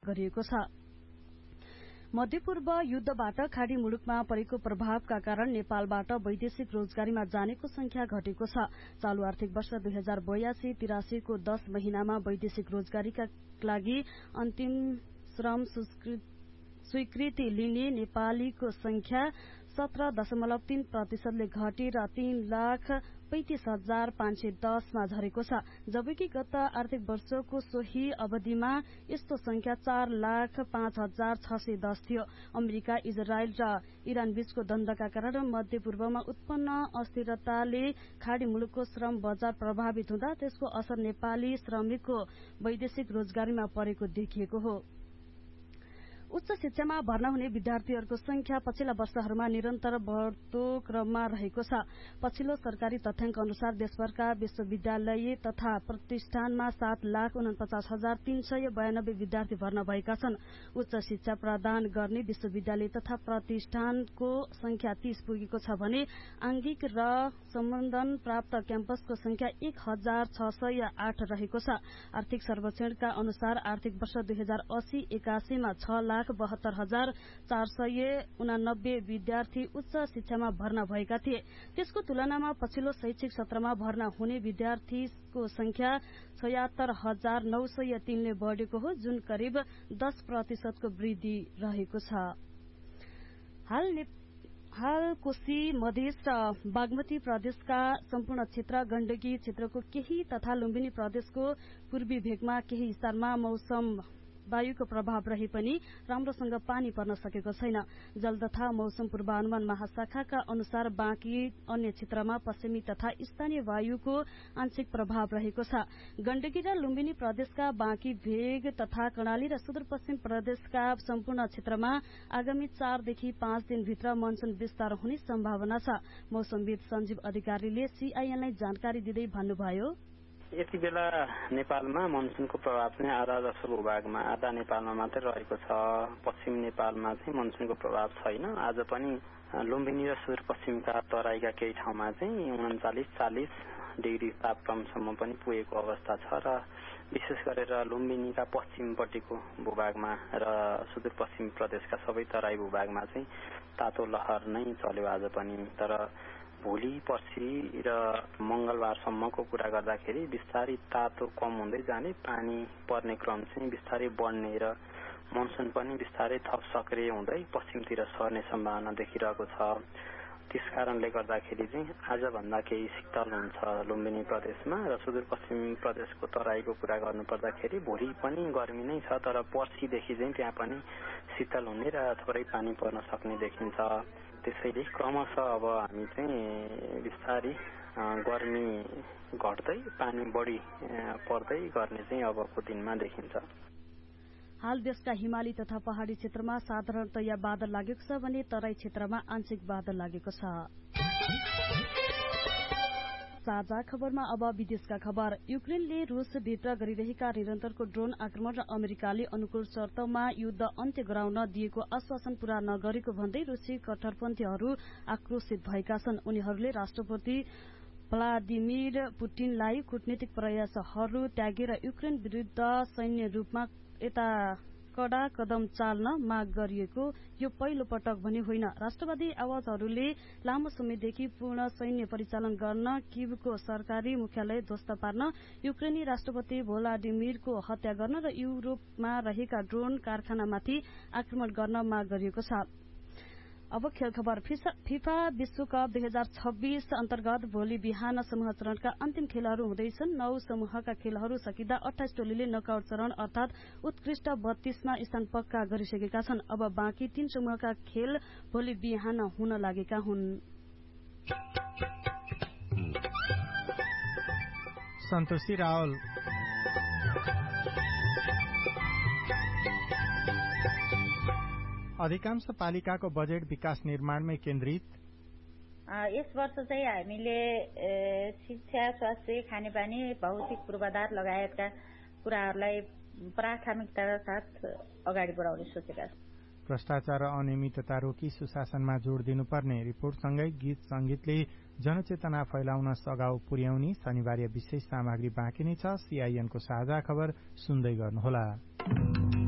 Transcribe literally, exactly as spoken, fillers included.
गरिएको छ। मध्यपूर्व युद्धबाट खाड़ी मुलुकमा परेको प्रभावका कारण नेपालबाट वैदेशिक रोजगारीमा जानेको संख्या घटेको छ। चालू आर्थिक वर्ष दुई हजार बयासी तिरासी को दश महिनामा वैदेशिक रोजगारीका लागि अन्तिम श्रम स्वीकृति लिने नेपालीको संख्या सत्र दशमलव तीन प्रतिशतले घटेर तीन लाख पैंतिस हजार पाँच सय दसमा झरेको छ, जबकि गत आर्थिक वर्षको सोही अवधिमा यस्तो संख्या चार लाख पाँच हजार छ सय दस थियो। अमेरिका, इजरायल र इरान बीचको द्वन्द्वका कारण मध्यपूर्वमा उत्पन्न अस्थिरताले खाड़ी मुलुकको श्रम बजार प्रभावित हुँदा त्यसको असर नेपाली श्रमिकको वैदेशिक रोजगारीमा परेको देखिएको हो। उच्च शिक्षामा भर्ना हुने विद्यार्थीहरूको संख्या पछिल्ला वर्षहरूमा निरन्तर बढ्दो क्रममा रहेको छ। पछिल्लो सरकारी तथ्याङ्क अनुसार देशभरका विश्वविद्यालय तथा प्रतिष्ठानमा सात लाख उनपचास हजार तीन सय बयानब्बे विद्यार्थी भर्ना भएका छन्। उच्च शिक्षा प्रदान गर्ने विश्वविद्यालय तथा प्रतिष्ठानको संख्या तीस पुगेको छ भने आंगिक र सम्बन्धन प्राप्त क्याम्पसको संख्या एक हजार छ सय आठ रहेको छ। आर्थिक सर्वेक्षणका अनुसार आर्थिक वर्ष दुई हजार अस्सी एकासीमा छ लाख बहत्तर हजार चार सय उनानब्बे विद्यार्थी उच्च शिक्षामा भर्ना भएका थिए। त्यसको तुलनामा पछिल्लो शैक्षिक सत्रमा भर्ना हुने विद्यार्थीको संख्या छयत्तर हजार नौ सय तीनले बढ़ेको हो, जुन करिब दस प्रतिशतको वृद्धि रहेको छ। हाल हाल कोशी मधेस र बागमती प्रदेशका सम्पूर्ण क्षेत्र, गण्डकी क्षेत्रको केही तथा लुम्बिनी प्रदेशको पूर्वी भेगमा केही स्थानमा मौसम वायुको प्रभाव रहे पनि राम्रोसँग पानी पर्न सकेको छैन। जल तथा मौसम पूर्वानुमान महाशाखाका अनुसार बाँकी अन्य क्षेत्रमा पश्चिमी तथा स्थानीय वायुको आंशिक प्रभाव रहेको छ। गण्डकी र लुम्बिनी प्रदेशका बाँकी भेग तथा कर्णाली र सुदूरपश्चिम प्रदेशका सम्पूर्ण क्षेत्रमा आगामी चारदेखि पाँच दिनभित्र मनसून विस्तार हुने सम्भावना छ। मौसमविद सञ्जीव अधिकारीले सीआईएनलाई जानकारी दिँदै भन्नुभयो, यति बेला नेपालमा मनसूनको प्रभाव चाहिँ आधा जसो भूभागमा, आधा नेपालमा मात्रै रहेको छ। पश्चिम नेपालमा चाहिँ मनसूनको प्रभाव छैन। आज पनि लुम्बिनी र सुदूरपश्चिमका तराईका केही ठाउँमा चाहिँ उन्चालिस चालिस डिग्री तापक्रमसम्म पनि पुगेको अवस्था छ र विशेष गरेर लुम्बिनीका पश्चिमपट्टिको भूभागमा र सुदूरपश्चिम प्रदेशका सबै तराई भूभागमा चाहिँ तातो लहर नै चल्यो आज पनि। तर भोलि पर्सि र मंगलबारसम्मको कुरा गर्दाखेरि बिस्तारै तातो कम हुँदै जाने, पानी पर्ने क्रम चाहिँ बिस्तारै बढ्ने र मनसून पनि बिस्तारै थप सक्रिय हुँदै पश्चिमतिर सर्ने सम्भावना देखिरहेको छ। त्यसकारणले गर्दाखेरि चाहिँ आजभन्दा केही शीतल हुन्छ लुम्बिनी प्रदेशमा र सुदूरपश्चिम प्रदेशको तराईको कुरा गर्नुपर्दाखेरि भोलि पनि गर्मी नै छ, तर पर्सिदेखि चाहिँ त्यहाँ पनि शीतल हुने र थोरै पानी पर्न सक्ने देखिन्छ। त्यसैले क्रमशः अब हामी चाहिँ बिस्तारै गर्मी घट्दै पानी बढी पर्दै गर्ने चाहिँ अबको दिनमा देखिन्छ। हाल देशका हिमाली तथा पहाड़ी क्षेत्रमा साधारणतया बादल लागेको छ भने तराई क्षेत्रमा आंशिक बादल लागेको छ। साझा खबरमा अब विदेशका खबर। युक्रेनले रूसभित्र गरिरहेका निरन्तरको ड्रोन आक्रमण र अमेरिकाले अनुकूल शर्तमा युद्ध अन्त्य गराउन दिएको आश्वासन पूरा नगरेको भन्दै रूसी कट्टरपन्थीहरू आक्रोशित भएका छन्। उनीहरूले राष्ट्रपति भ्लादिमिर पुटिनलाई कूटनीतिक प्रयासहरू त्यागेर युक्रेन विरूद्ध सैन्य रूपमा यता कडा कदम चाल्न माग गरिएको यो पहिलो पटक भने होइन। राष्ट्रवादी आवाजहरूले लामो समयदेखि पूर्ण सैन्य परिचालन गर्न, किभको सरकारी मुख्यालय ध्वस्त पार्न, युक्रेनी राष्ट्रपति भ्लादिमिरको हत्या गर्न र युरोपमा रहेका ड्रोन कारखानामाथि आक्रमण गर्न माग गरिएको छ। अब खेल खबर। फिफा विश्वकप दुई हजार छब्बीस अन्तर्गत भोलि बिहान समूह चरणका अन्तिम खेलहरू हुँदैछन्। नौ समूहका खेलहरू सकिँदा अठाइस टोलीले नकआउट चरण अर्थात उत्कृष्ट बत्तीसमा स्थान पक्का गरिसकेका छन्। अब बाँकी तीन समूहका खेल भोलि बिहान हुन लागेका हुन्। सन्तोषी रावल। अधिकांश पालिकाको बजेट विकास निर्माणमै केन्द्रित। यस वर्ष चाहिँ हामीले शिक्षा, स्वास्थ्य, खानेपानी, भौतिक पूर्वाधार लगायतका कुराहरूलाई प्राथमिकताका साथ अगाडि बढाउने सोचेका छौँ। भ्रष्टाचार र अनियमितता रोकी सुशासनमा जोड़ दिनुपर्ने रिपोर्टसँगै गीत संगीतले जनचेतना फैलाउन सघाउ पुर्याउने शनिबार विशेष सामग्री बाँकी नै छ। सीआईएनको साझा खबर सुन्दै गर्नुहोला।